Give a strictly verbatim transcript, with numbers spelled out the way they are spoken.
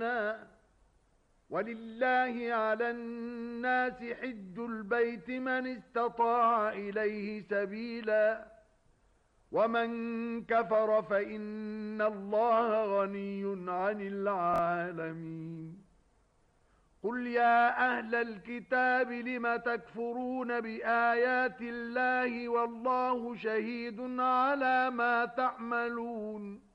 وَلِلَّهِ عَلَى النَّاسِ حِجُّ الْبَيْتِ مَنِ اسْتَطَاعَ إِلَيْهِ سَبِيلًا وَمَن كَفَرَ فَإِنَّ اللَّهَ غَنِيٌّ عَنِ الْعَالَمِينَ قُلْ يَا أَهْلَ الْكِتَابِ لِمَ تَكْفُرُونَ بِآيَاتِ اللَّهِ وَاللَّهُ شَهِيدٌ عَلَى مَا تَعْمَلُونَ